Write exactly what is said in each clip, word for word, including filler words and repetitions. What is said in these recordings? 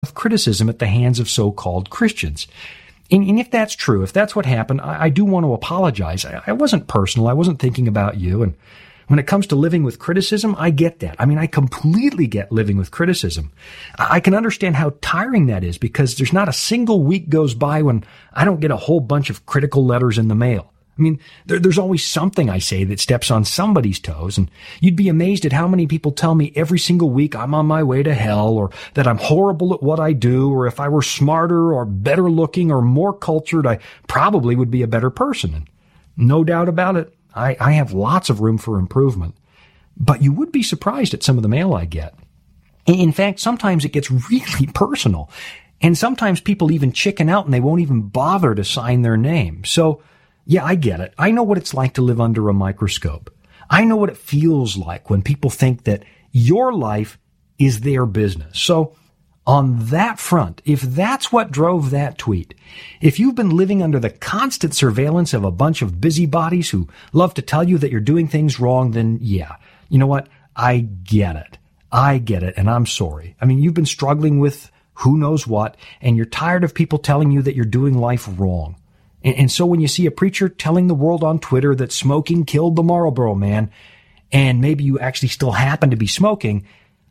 of criticism at the hands of so-called Christians. And, and if that's true, if that's what happened, I, I do want to apologize. I, I wasn't personal. I wasn't thinking about you. And when it comes to living with criticism, I get that. I mean, I completely get living with criticism. I, I can understand how tiring that is because there's not a single week goes by when I don't get a whole bunch of critical letters in the mail. I mean, there, there's always something I say that steps on somebody's toes, and you'd be amazed at how many people tell me every single week I'm on my way to hell, or that I'm horrible at what I do, or if I were smarter or better looking or more cultured, I probably would be a better person. And no doubt about it, I, I have lots of room for improvement. But you would be surprised at some of the mail I get. In fact, sometimes it gets really personal, and sometimes people even chicken out and they won't even bother to sign their name. So, yeah, I get it. I know what it's like to live under a microscope. I know what it feels like when people think that your life is their business. So on that front, if that's what drove that tweet, if you've been living under the constant surveillance of a bunch of busybodies who love to tell you that you're doing things wrong, then yeah, you know what? I get it. I get it, and I'm sorry. I mean, you've been struggling with who knows what, and you're tired of people telling you that you're doing life wrong. And so when you see a preacher telling the world on Twitter that smoking killed the Marlboro Man, and maybe you actually still happen to be smoking,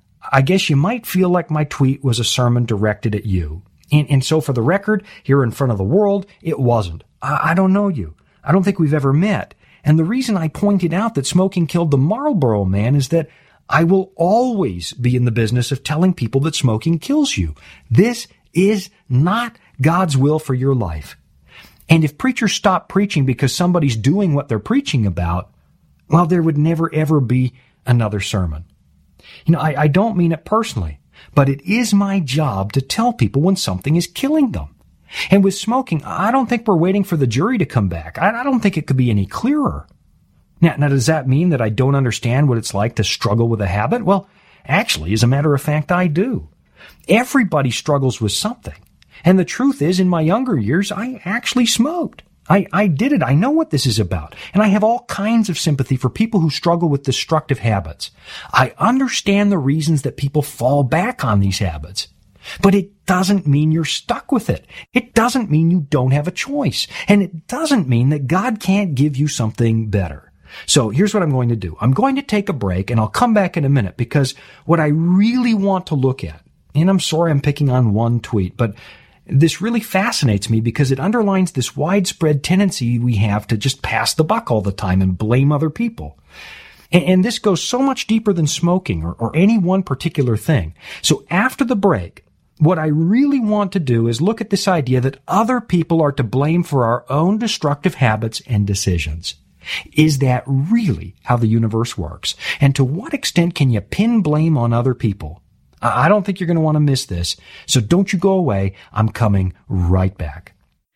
I guess you might feel like my tweet was a sermon directed at you. And, and so for the record, here in front of the world, it wasn't. I, I don't know you. I don't think we've ever met. And the reason I pointed out that smoking killed the Marlboro Man is that I will always be in the business of telling people that smoking kills you. This is not God's will for your life. And if preachers stop preaching because somebody's doing what they're preaching about, well, there would never, ever be another sermon. You know, I, I don't mean it personally, but it is my job to tell people when something is killing them. And with smoking, I don't think we're waiting for the jury to come back. I, I don't think it could be any clearer. Now, now, does that mean that I don't understand what it's like to struggle with a habit? Well, actually, as a matter of fact, I do. Everybody struggles with something. And the truth is, in my younger years, I actually smoked. I, I did it. I know what this is about. And I have all kinds of sympathy for people who struggle with destructive habits. I understand the reasons that people fall back on these habits. But it doesn't mean you're stuck with it. It doesn't mean you don't have a choice. And it doesn't mean that God can't give you something better. So here's what I'm going to do. I'm going to take a break, and I'll come back in a minute, because what I really want to look at, and I'm sorry I'm picking on one tweet, but this really fascinates me because it underlines this widespread tendency we have to just pass the buck all the time and blame other people. And, and this goes so much deeper than smoking or, or any one particular thing. So after the break, what I really want to do is look at this idea that other people are to blame for our own destructive habits and decisions. Is that really how the universe works? And to what extent can you pin blame on other people? I don't think you're going to want to miss this, so don't you go away. I'm coming right back.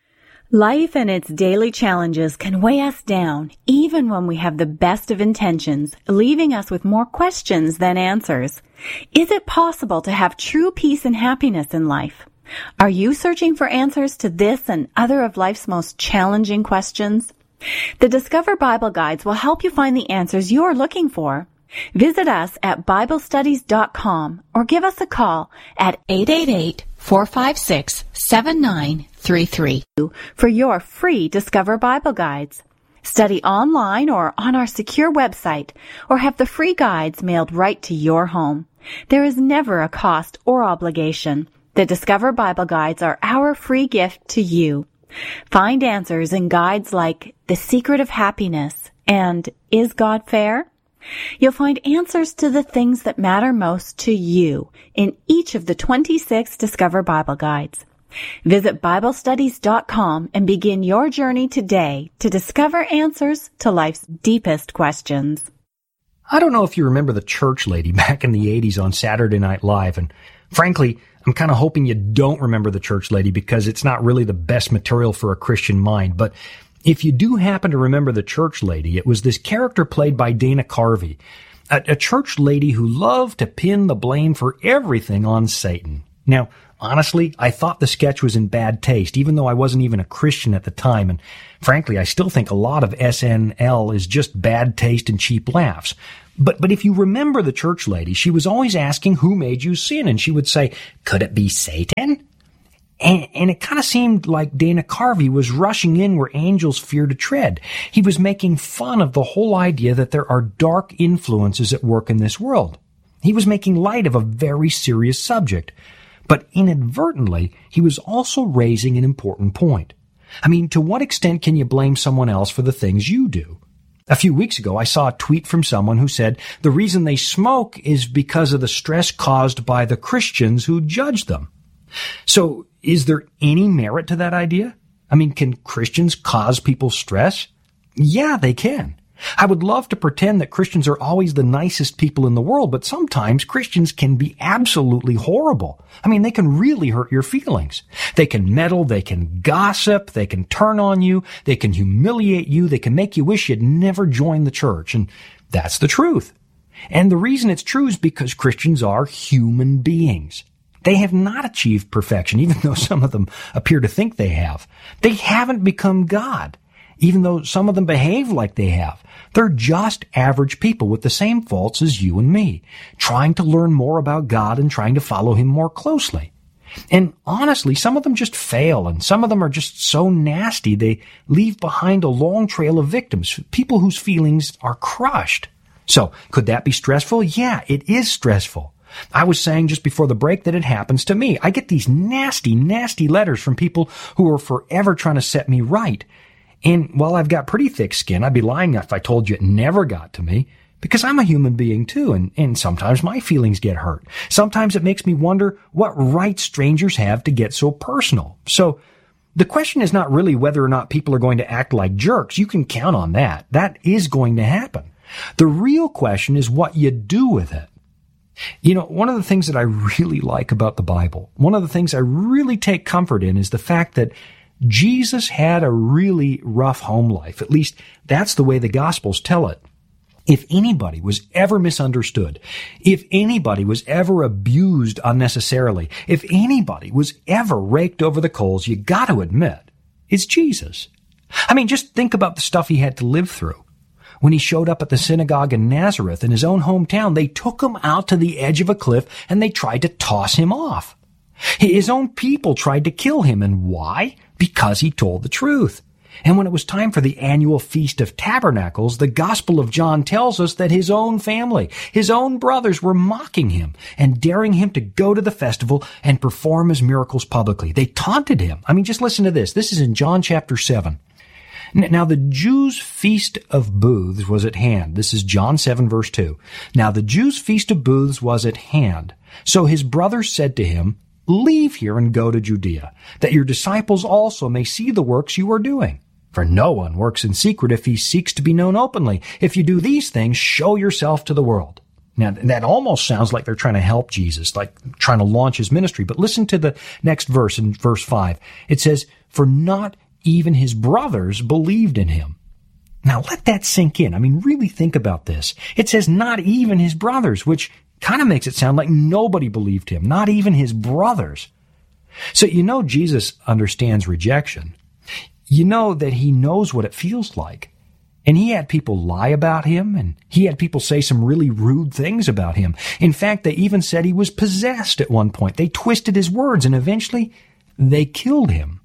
Life and its daily challenges can weigh us down, even when we have the best of intentions, leaving us with more questions than answers. Is it possible to have true peace and happiness in life? Are you searching for answers to this and other of life's most challenging questions? The Discover Bible Guides will help you find the answers you're looking for. Visit us at Bible Studies dot com or give us a call at eight eight eight, four five six, seven nine three three for your free Discover Bible Guides. Study online or on our secure website, or have the free guides mailed right to your home. There is never a cost or obligation. The Discover Bible Guides are our free gift to you. Find answers in guides like The Secret of Happiness and Is God Fair? You'll find answers to the things that matter most to you in each of the twenty-six Discover Bible Guides. Visit Bible Studies dot com and begin your journey today to discover answers to life's deepest questions. I don't know if you remember the church lady back in the eighties on Saturday Night Live, and frankly, I'm kind of hoping you don't remember the church lady because it's not really the best material for a Christian mind. But if you do happen to remember the church lady, it was this character played by Dana Carvey, a, a church lady who loved to pin the blame for everything on Satan. Now, honestly, I thought the sketch was in bad taste, even though I wasn't even a Christian at the time, and frankly, I still think a lot of S N L is just bad taste and cheap laughs. But but if you remember the church lady, she was always asking who made you sin, and she would say, could it be Satan? And, and it kind of seemed like Dana Carvey was rushing in where angels fear to tread. He was making fun of the whole idea that there are dark influences at work in this world. He was making light of a very serious subject. But inadvertently, he was also raising an important point. I mean, to what extent can you blame someone else for the things you do? A few weeks ago, I saw a tweet from someone who said the reason they smoke is because of the stress caused by the Christians who judge them. So, is there any merit to that idea? I mean, can Christians cause people stress? Yeah, they can. I would love to pretend that Christians are always the nicest people in the world, but sometimes Christians can be absolutely horrible. I mean, they can really hurt your feelings. They can meddle, they can gossip, they can turn on you, they can humiliate you, they can make you wish you'd never joined the church, and that's the truth. And the reason it's true is because Christians are human beings. They have not achieved perfection, even though some of them appear to think they have. They haven't become God, even though some of them behave like they have. They're just average people with the same faults as you and me, trying to learn more about God and trying to follow Him more closely. And honestly, some of them just fail, and some of them are just so nasty they leave behind a long trail of victims, people whose feelings are crushed. So, could that be stressful? Yeah, it is stressful. I was saying just before the break that it happens to me. I get these nasty, nasty letters from people who are forever trying to set me right. And while I've got pretty thick skin, I'd be lying if I told you it never got to me, because I'm a human being too, and, and sometimes my feelings get hurt. Sometimes it makes me wonder what right strangers have to get so personal. So the question is not really whether or not people are going to act like jerks. You can count on that. That is going to happen. The real question is what you do with it. You know, one of the things that I really like about the Bible, one of the things I really take comfort in is the fact that Jesus had a really rough home life. At least that's the way the Gospels tell it. If anybody was ever misunderstood, if anybody was ever abused unnecessarily, if anybody was ever raked over the coals, you got to admit, it's Jesus. I mean, just think about the stuff he had to live through. When he showed up at the synagogue in Nazareth, in his own hometown, they took him out to the edge of a cliff and they tried to toss him off. His own people tried to kill him. And why? Because he told the truth. And when it was time for the annual Feast of Tabernacles, the Gospel of John tells us that his own family, his own brothers were mocking him and daring him to go to the festival and perform his miracles publicly. They taunted him. I mean, just listen to this. This is in John chapter seven. Now the Jews' Feast of Booths was at hand. This is John seven verse two. Now the Jews' Feast of Booths was at hand. So his brothers said to him, leave here and go to Judea, that your disciples also may see the works you are doing. For no one works in secret if he seeks to be known openly. If you do these things, show yourself to the world. Now, that almost sounds like they're trying to help Jesus, like trying to launch his ministry. But listen to the next verse in verse five. It says, for not even his brothers believed in him. Now, let that sink in. I mean, really think about this. It says not even his brothers, which kind of makes it sound like nobody believed him, not even his brothers. So you know Jesus understands rejection. You know that he knows what it feels like. And he had people lie about him, and he had people say some really rude things about him. In fact, they even said he was possessed at one point. They twisted his words, and eventually they killed him.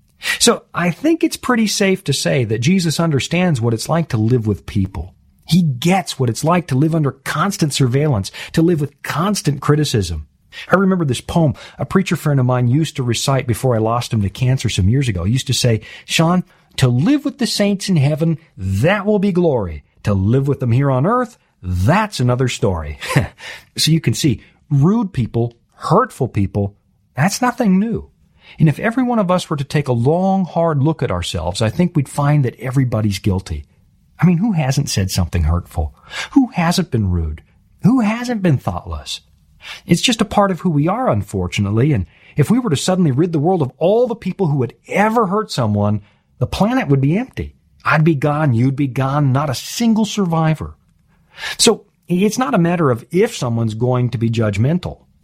So I think it's pretty safe to say that Jesus understands what it's like to live with people. He gets what it's like to live under constant surveillance, to live with constant criticism. I remember this poem a preacher friend of mine used to recite before I lost him to cancer some years ago. He used to say, Sean, to live with the saints in heaven, that will be glory. To live with them here on earth, that's another story. So you can see, rude people, hurtful people, that's nothing new. And if every one of us were to take a long, hard look at ourselves, I think we'd find that everybody's guilty. I mean, who hasn't said something hurtful? Who hasn't been rude? Who hasn't been thoughtless? It's just a part of who we are, unfortunately, and if we were to suddenly rid the world of all the people who had ever hurt someone, the planet would be empty. I'd be gone, you'd be gone, not a single survivor. So it's not a matter of if someone's going to be judgmental.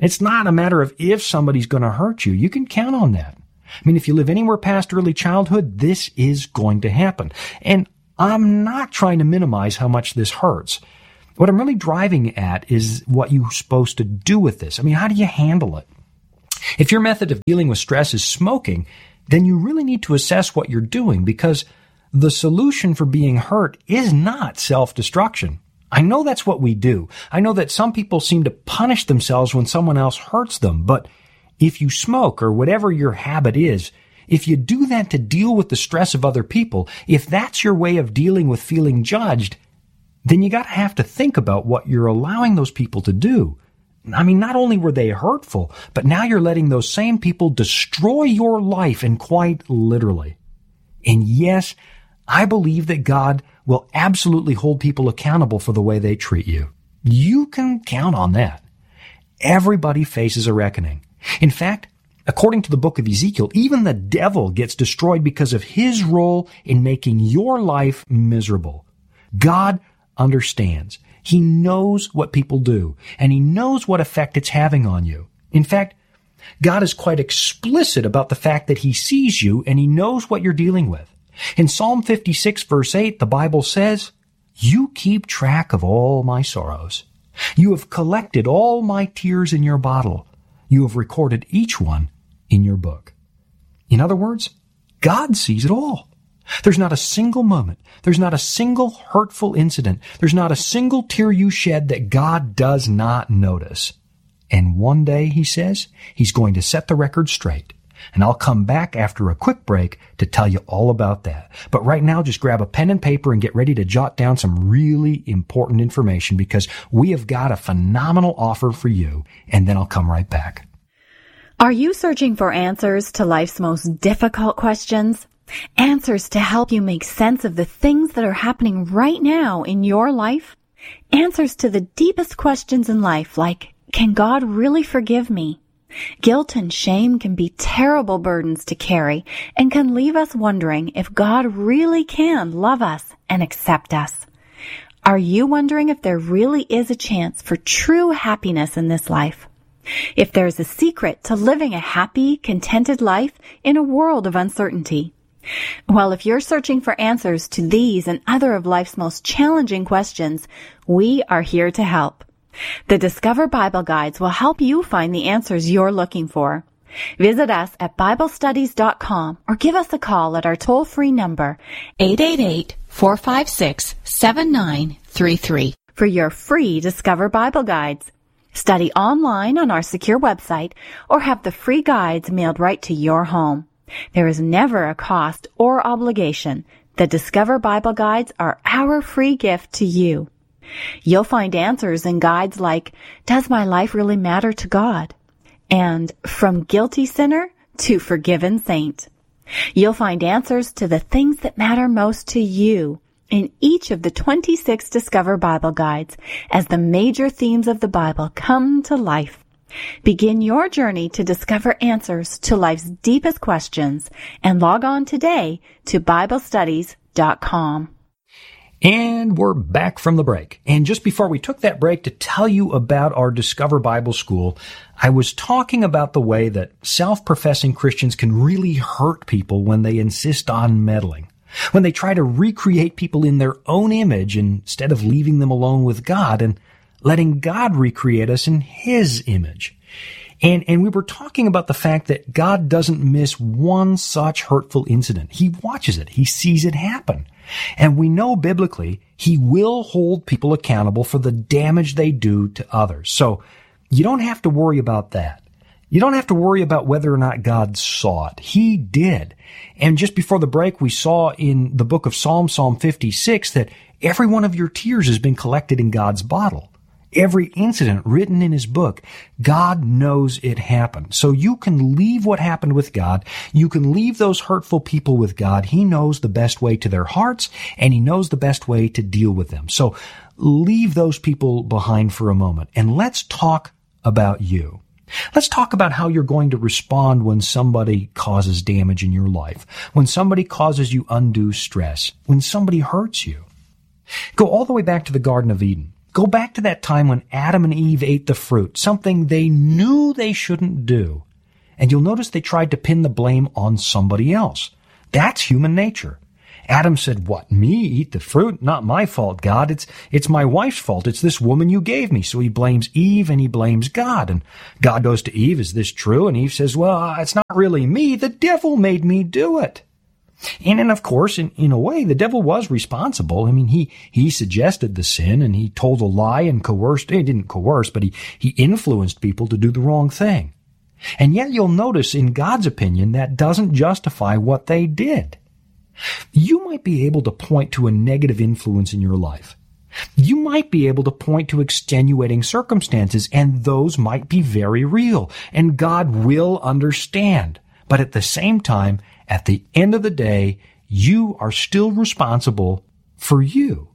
It's not a matter of if somebody's going to hurt you. You can count on that. I mean, if you live anywhere past early childhood, this is going to happen. And I'm not trying to minimize how much this hurts. What I'm really driving at is what you're supposed to do with this. I mean, how do you handle it? If your method of dealing with stress is smoking, then you really need to assess what you're doing, because the solution for being hurt is not self-destruction. I know that's what we do. I know that some people seem to punish themselves when someone else hurts them, but if you smoke or whatever your habit is, if you do that to deal with the stress of other people, if that's your way of dealing with feeling judged, then you got to have to think about what you're allowing those people to do. I mean, not only were they hurtful, but now you're letting those same people destroy your life, and quite literally. And yes, I believe that God will absolutely hold people accountable for the way they treat you. You can count on that. Everybody faces a reckoning. In fact, according to the book of Ezekiel, even the devil gets destroyed because of his role in making your life miserable. God understands. He knows what people do, and he knows what effect it's having on you. In fact, God is quite explicit about the fact that he sees you and he knows what you're dealing with. In Psalm fifty-six, verse eight, the Bible says, "You keep track of all my sorrows. You have collected all my tears in your bottle. You have recorded each one in your book." In other words, God sees it all. There's not a single moment, there's not a single hurtful incident, there's not a single tear you shed that God does not notice. And one day, he says, he's going to set the record straight. And I'll come back after a quick break to tell you all about that. But right now, just grab a pen and paper and get ready to jot down some really important information, because we have got a phenomenal offer for you, and then I'll come right back. Are you searching for answers to life's most difficult questions? Answers to help you make sense of the things that are happening right now in your life? Answers to the deepest questions in life, like, can God really forgive me? Guilt and shame can be terrible burdens to carry and can leave us wondering if God really can love us and accept us. Are you wondering if there really is a chance for true happiness in this life? If there's a secret to living a happy, contented life in a world of uncertainty? Well, if you're searching for answers to these and other of life's most challenging questions, we are here to help. The Discover Bible Guides will help you find the answers you're looking for. Visit us at Bible Studies dot com or give us a call at our toll-free number, eight eight eight, four five six, seven nine three three, for your free Discover Bible Guides. Study online on our secure website or have the free guides mailed right to your home. There is never a cost or obligation. The Discover Bible Guides are our free gift to you. You'll find answers in guides like, Does my life really matter to God? And From Guilty Sinner to Forgiven Saint. You'll find answers to the things that matter most to you in each of the twenty-six Discover Bible Guides as the major themes of the Bible come to life. Begin your journey to discover answers to life's deepest questions and log on today to Bible Studies dot com. And we're back from the break. And just before we took that break to tell you about our Discover Bible School, I was talking about the way that self-professing Christians can really hurt people when they insist on meddling, when they try to recreate people in their own image instead of leaving them alone with God and letting God recreate us in His image. And, and we were talking about the fact that God doesn't miss one such hurtful incident. He watches it. He sees it happen. And we know biblically He will hold people accountable for the damage they do to others. So you don't have to worry about that. You don't have to worry about whether or not God saw it. He did. And just before the break, we saw in the book of Psalms, Psalm fifty-six, that every one of your tears has been collected in God's bottle. Every incident written in His book, God knows it happened. So you can leave what happened with God. You can leave those hurtful people with God. He knows the best way to their hearts, and He knows the best way to deal with them. So leave those people behind for a moment, and let's talk about you. Let's talk about how you're going to respond when somebody causes damage in your life, when somebody causes you undue stress, when somebody hurts you. Go all the way back to the Garden of Eden. Go back to that time when Adam and Eve ate the fruit, something they knew they shouldn't do. And you'll notice they tried to pin the blame on somebody else. That's human nature. Adam said, "What, me eat the fruit? Not my fault, God. It's, it's my wife's fault. It's this woman you gave me." So he blames Eve and he blames God. And God goes to Eve, "Is this true?" And Eve says, "Well, it's not really me. The devil made me do it." And then, of course, in, in a way, the devil was responsible. I mean, he, he suggested the sin and he told a lie and coerced, he didn't coerce, but he, he influenced people to do the wrong thing. And yet you'll notice, in God's opinion, that doesn't justify what they did. You might be able to point to a negative influence in your life. You might be able to point to extenuating circumstances, and those might be very real, and God will understand. But at the same time, at the end of the day, you are still responsible for you.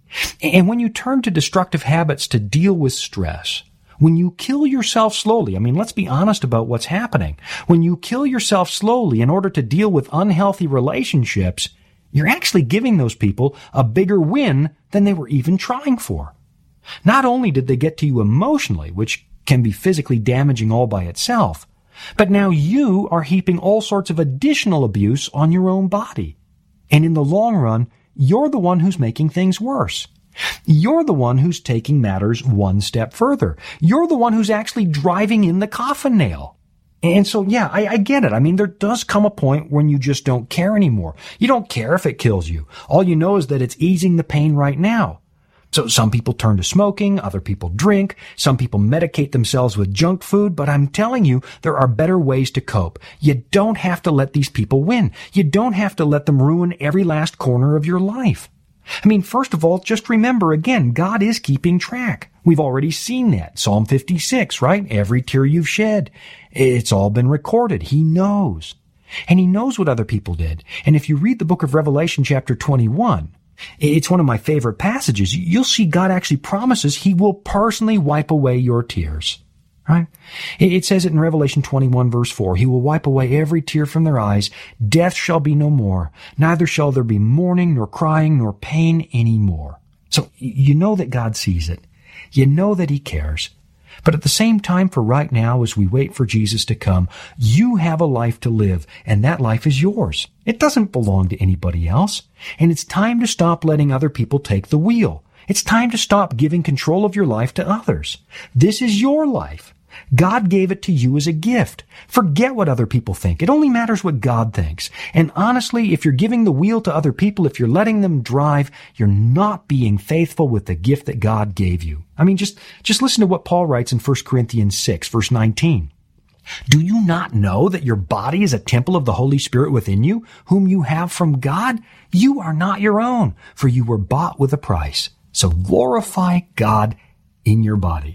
And when you turn to destructive habits to deal with stress, when you kill yourself slowly, I mean, let's be honest about what's happening. When you kill yourself slowly in order to deal with unhealthy relationships, you're actually giving those people a bigger win than they were even trying for. Not only did they get to you emotionally, which can be physically damaging all by itself, but now you are heaping all sorts of additional abuse on your own body. And in the long run, you're the one who's making things worse. You're the one who's taking matters one step further. You're the one who's actually driving in the coffin nail. And so, yeah, I, I get it. I mean, there does come a point when you just don't care anymore. You don't care if it kills you. All you know is that it's easing the pain right now. So some people turn to smoking, other people drink, some people medicate themselves with junk food, but I'm telling you, there are better ways to cope. You don't have to let these people win. You don't have to let them ruin every last corner of your life. I mean, first of all, just remember again, God is keeping track. We've already seen that. Psalm fifty-six, right? Every tear you've shed, it's all been recorded. He knows. And he knows what other people did. And if you read the book of Revelation chapter twenty-one, it's one of my favorite passages. You'll see God actually promises he will personally wipe away your tears. Right? It says it in Revelation twenty-one verse four. He will wipe away every tear from their eyes. Death shall be no more. Neither shall there be mourning, nor crying, nor pain any more. So you know that God sees it. You know that he cares. But at the same time, for right now, as we wait for Jesus to come, you have a life to live, and that life is yours. It doesn't belong to anybody else. And it's time to stop letting other people take the wheel. It's time to stop giving control of your life to others. This is your life. God gave it to you as a gift. Forget what other people think. It only matters what God thinks. And honestly, if you're giving the wheel to other people, if you're letting them drive, you're not being faithful with the gift that God gave you. I mean, just, just listen to what Paul writes in First Corinthians six, verse nineteen. Do you not know that your body is a temple of the Holy Spirit within you, whom you have from God? You are not your own, for you were bought with a price. So glorify God in your body.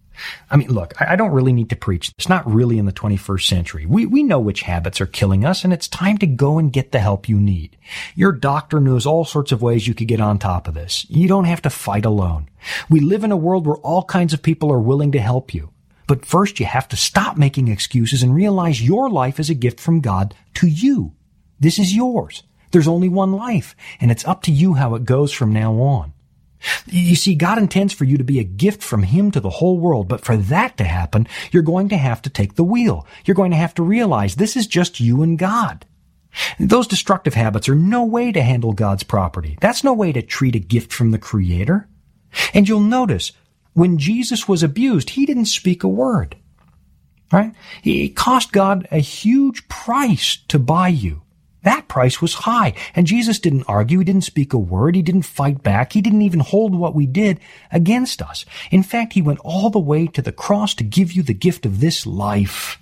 I mean, look, I don't really need to preach. It's not really in the twenty-first century. We, we know which habits are killing us, and it's time to go and get the help you need. Your doctor knows all sorts of ways you could get on top of this. You don't have to fight alone. We live in a world where all kinds of people are willing to help you. But first, you have to stop making excuses and realize your life is a gift from God to you. This is yours. There's only one life, and it's up to you how it goes from now on. You see, God intends for you to be a gift from him to the whole world, but for that to happen, you're going to have to take the wheel. You're going to have to realize this is just you and God. Those destructive habits are no way to handle God's property. That's no way to treat a gift from the Creator. And you'll notice, when Jesus was abused, he didn't speak a word. Right? It cost God a huge price to buy you. That price was high, and Jesus didn't argue, he didn't speak a word, he didn't fight back, he didn't even hold what we did against us. In fact, he went all the way to the cross to give you the gift of this life.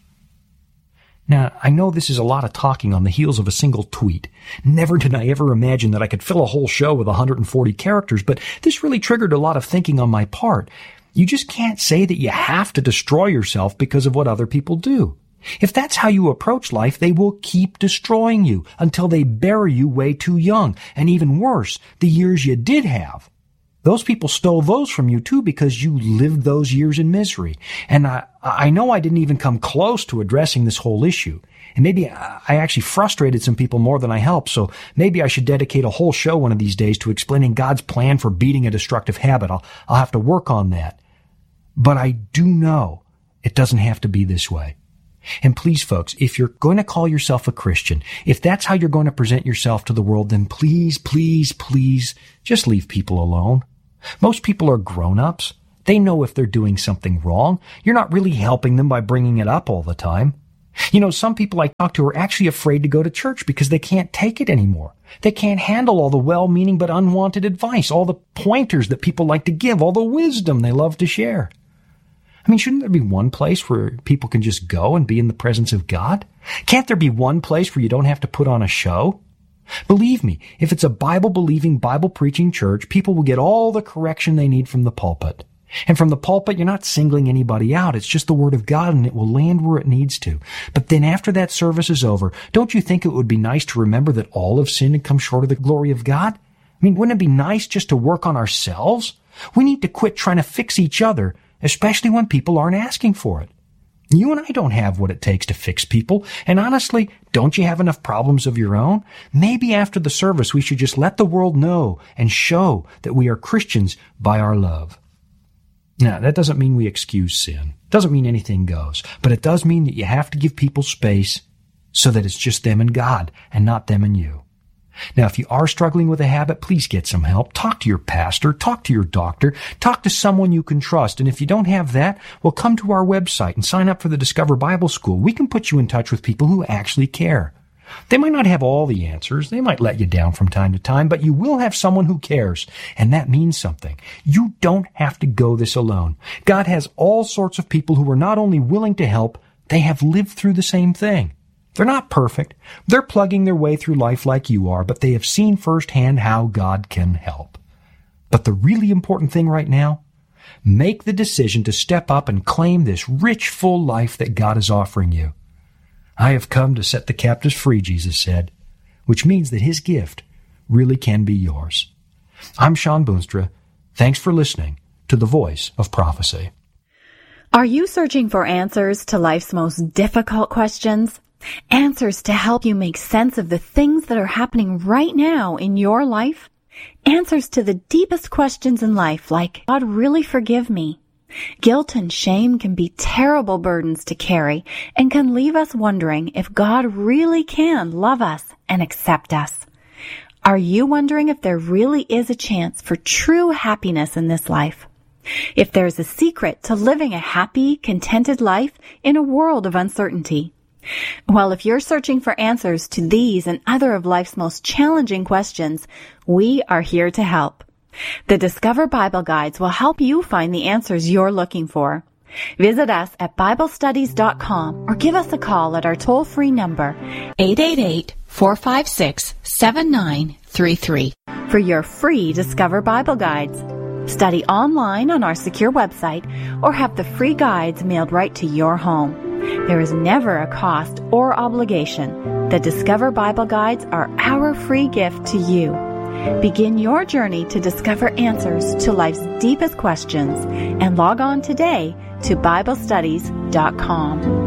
Now, I know this is a lot of talking on the heels of a single tweet. Never did I ever imagine that I could fill a whole show with one hundred forty characters, but this really triggered a lot of thinking on my part. You just can't say that you have to destroy yourself because of what other people do. If that's how you approach life, they will keep destroying you until they bury you way too young. And even worse, the years you did have, Those people stole those from you too because you lived those years in misery. And I, I know I didn't even come close to addressing this whole issue. And maybe I actually frustrated some people more than I helped, so maybe I should dedicate a whole show one of these days to explaining God's plan for beating a destructive habit. I'll, I'll have to work on that. But I do know it doesn't have to be this way. And please, folks, if you're going to call yourself a Christian, if that's how you're going to present yourself to the world, then please, please, please just leave people alone. Most people are grown-ups. They know if they're doing something wrong. You're not really helping them by bringing it up all the time. You know, some people I talk to are actually afraid to go to church because they can't take it anymore. They can't handle all the well-meaning but unwanted advice, all the pointers that people like to give, all the wisdom they love to share. I mean, shouldn't there be one place where people can just go and be in the presence of God? Can't there be one place where you don't have to put on a show? Believe me, if it's a Bible-believing, Bible-preaching church, people will get all the correction they need from the pulpit. And from the pulpit, you're not singling anybody out. It's just the Word of God, and it will land where it needs to. But then after that service is over, don't you think it would be nice to remember that all have sinned and come short of the glory of God? I mean, wouldn't it be nice just to work on ourselves? We need to quit trying to fix each other, especially when people aren't asking for it. You and I don't have what it takes to fix people. And honestly, don't you have enough problems of your own? Maybe after the service, we should just let the world know and show that we are Christians by our love. Now, that doesn't mean we excuse sin. It doesn't mean anything goes. But it does mean that you have to give people space so that it's just them and God and not them and you. Now, if you are struggling with a habit, please get some help. Talk to your pastor. Talk to your doctor. Talk to someone you can trust. And if you don't have that, well, come to our website and sign up for the Discover Bible School. We can put you in touch with people who actually care. They might not have all the answers. They might let you down from time to time, but you will have someone who cares, and that means something. You don't have to go this alone. God has all sorts of people who are not only willing to help, they have lived through the same thing. They're not perfect. They're plugging their way through life like you are, but they have seen firsthand how God can help. But the really important thing right now, make the decision to step up and claim this rich, full life that God is offering you. I have come to set the captives free, Jesus said, which means that His gift really can be yours. I'm Sean Boonstra. Thanks for listening to The Voice of Prophecy. Are you searching for answers to life's most difficult questions? Answers to help you make sense of the things that are happening right now in your life? Answers to the deepest questions in life, like, God really forgive me? Guilt and shame can be terrible burdens to carry and can leave us wondering if God really can love us and accept us. Are you wondering if there really is a chance for true happiness in this life? If there's a secret to living a happy, contented life in a world of uncertainty? Well, if you're searching for answers to these and other of life's most challenging questions, we are here to help. The Discover Bible Guides will help you find the answers you're looking for. Visit us at Bible Studies dot com or give us a call at our toll-free number, eight eight eight, four five six, seven nine three three, for your free Discover Bible Guides. Study online on our secure website or have the free guides mailed right to your home. There is never a cost or obligation. The Discover Bible Guides are our free gift to you. Begin your journey to discover answers to life's deepest questions and log on today to Bible Studies dot com.